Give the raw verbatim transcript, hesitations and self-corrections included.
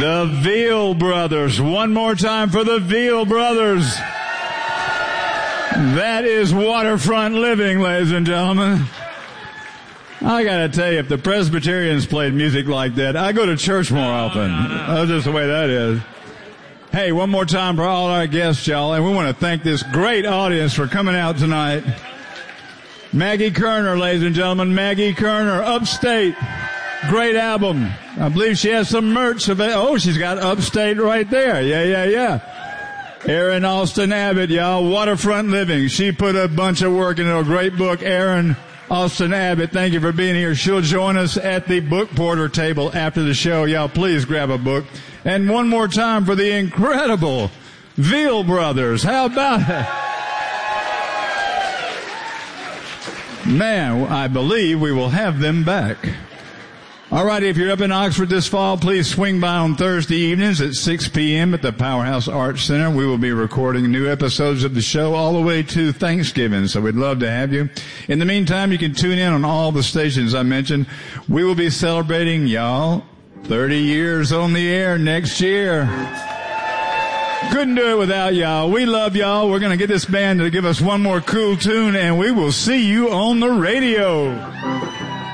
The Veal Brothers. One more time for the Veal Brothers. That is waterfront living, ladies and gentlemen. I gotta tell you, if the Presbyterians played music like that, I go to church more often. That's just the way that is. Hey, one more time for all our guests, y'all, and we want to thank this great audience for coming out tonight. Maggie Kerner, ladies and gentlemen, Maggie Kerner, Upstate. Great album. I believe she has some merch available. Oh, she's got Upstate right there. Yeah, yeah, yeah. Erin Austin Abbott, y'all, Waterfront Living. She put a bunch of work into a great book. Erin Austin Abbott, thank you for being here. She'll join us at the book porter table after the show. Y'all, please grab a book. And one more time for the incredible Veal Brothers. How about it? Man, I believe we will have them back. All right, if you're up in Oxford this fall, please swing by on Thursday evenings at six p.m. at the Powerhouse Arts Center. We will be recording new episodes of the show all the way to Thanksgiving, so we'd love to have you. In the meantime, you can tune in on all the stations I mentioned. We will be celebrating, y'all, thirty years on the air next year. Couldn't do it without y'all. We love y'all. We're going to get this band to give us one more cool tune, and we will see you on the radio.